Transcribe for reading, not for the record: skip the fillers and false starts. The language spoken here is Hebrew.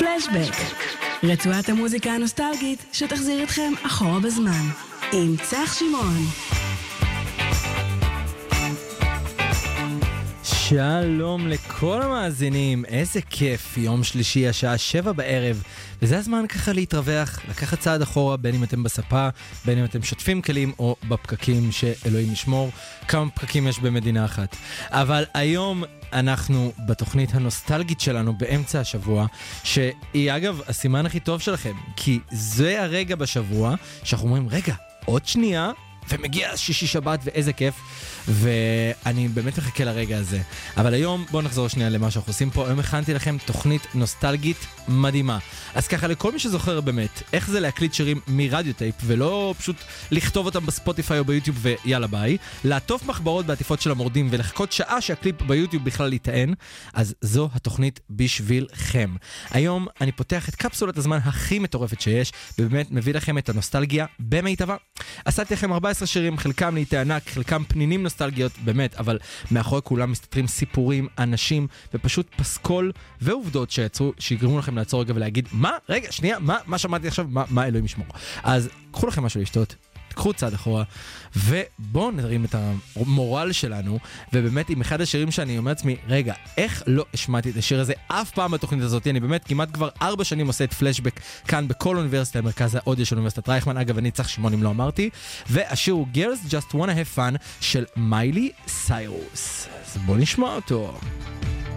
פלשבק, רצועת המוזיקה הנוסטלגית שתחזיר אתכם אחורה בזמן, עם צח שמעון. שלום לכל המאזינים, איזה כיף, יום שלישי השעה 7 בערב, וזה הזמן ככה להתרווח, לקחת צעד אחורה, בין אם אתם בספה, בין אם אתם שוטפים כלים או בפקקים שאלוהים ישמור, כמה פקקים יש במדינה אחת. אבל היום אנחנו בתוכנית הנוסטלגית שלנו באמצע השבוע, שהיא אגב הסימן הכי טוב שלכם, כי זה הרגע בשבוע שאנחנו אומרים, רגע, עוד שנייה, ומגיע שישי שבת ואיזה כיף, ואני באמת מחכה לרגע הזה. אבל היום בואו נחזור שנייה למה שאנחנו עושים פה. היום הכנתי לכם תוכנית נוסטלגית מדהימה. אז ככה לכל מי שזוכר באמת איך זה להקליט שירים מרדיו טייפ, ולא פשוט לכתוב אותם בספוטיפיי או ביוטיוב ויאללה ביי, לעטוף מחברות בעטיפות של המורדים ולחכות שעה שהקליפ ביוטיוב בכלל ייטען, אז זו התוכנית בשבילכם. היום אני פותח את קפסולת הזמן הכי מטורפת שיש, ובאמת מביא לכם את הנוסטלגיה במיטבה. עשיתי לכם 14 שירים, חלקם לעיתי ענק, חלקם פנינים נוסטלגיות, באמת, אבל מאחורי כולם מסתתרים סיפורים, אנשים, ופשוט פסקול ועובדות שיגרמו לכם לעצור רגע ולהגיד, מה? רגע, שנייה, מה שמעתי עכשיו? מה אלוהים ישמור? אז קחו לכם משהו לשתות, קחו צעד אחורה, ובואו נרים את המורל שלנו, ובאמת עם אחד השירים שאני אומר לעצמי, רגע, איך לא השמעתי את השיר הזה אף פעם בתוכנית הזאת? אני באמת כמעט כבר 4 שנים עושה את פלשבק כאן בכל אוניברסיטה, מרכז האודיו של אוניברסיטת רייכמן, אגב אני צח שמעון אם לא אמרתי, והשיר הוא Girls Just Wanna Have Fun של מיילי סיירוס. אז בואו נשמע אותו.